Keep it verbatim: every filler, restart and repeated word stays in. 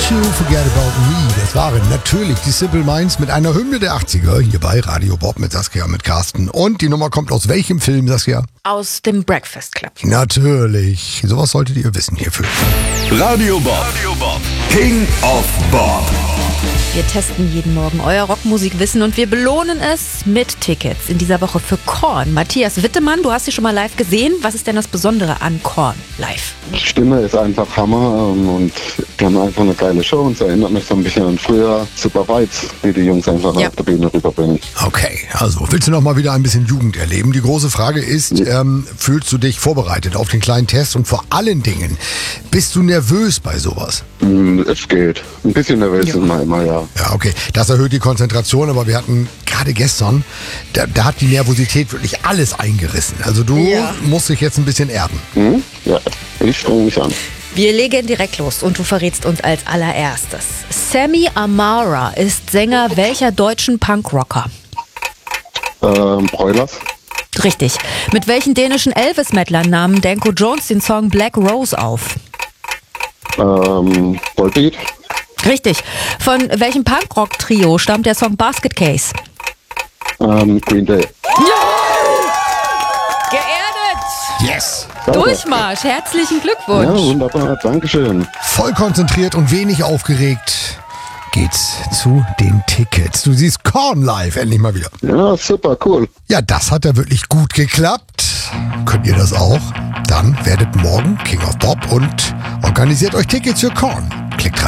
You Forget About Me, das waren natürlich die Simple Minds mit einer Hymne der achtziger hier bei Radio Bob mit Saskia, mit Carsten. Und die Nummer kommt aus welchem Film, Saskia? Aus dem Breakfast Club. Natürlich, sowas solltet ihr wissen hierfür. Radio Bob, Radio Bob. King of Bob. Wir testen jeden Morgen euer Rockmusikwissen und wir belohnen es mit Tickets. In dieser Woche für Korn. Matthias Wittemann, du hast sie schon mal live gesehen. Was ist denn das Besondere an Korn live? Die Stimme ist einfach Hammer und die haben einfach eine geile Show und es erinnert mich so ein bisschen an früher. Super Vibes, wie die Jungs einfach Ja. auf der Bühne rüberbringen. Okay, also willst du noch mal wieder ein bisschen Jugend erleben? Die große Frage ist, Ja. ähm, fühlst du dich vorbereitet auf den kleinen Test? Und vor allen Dingen, bist du nervös bei sowas? Mm, Es geht. Ein bisschen nervös ist man immer, ja. Ja, okay, das erhöht die Konzentration, aber wir hatten gerade gestern, da, da hat die Nervosität wirklich alles eingerissen. Also du Ja. musst dich jetzt ein bisschen erden. Hm? Ja, ich streng mich an. Wir legen direkt los und du verrätst uns als allererstes. Sammy Amara ist Sänger welcher deutschen Punkrocker? Ähm, Broilers? Richtig. Mit welchen dänischen Elvis-Mettlern nahmen Danko Jones den Song Black Rose auf? Ähm, Volbeat? Richtig. Von welchem Punkrock-Trio stammt der Song Basket Case? Ähm, Green Day. Geerdet! Yes! Durchmarsch, herzlichen Ja, Glückwunsch. wunderbar. Dankeschön. Voll konzentriert und wenig aufgeregt geht's zu den Tickets. Du siehst Korn live endlich mal wieder. Ja, super, cool. Ja, das hat ja wirklich gut geklappt. Könnt ihr das auch? Dann werdet morgen King of Bob und organisiert euch Tickets für Korn. Klickt rein.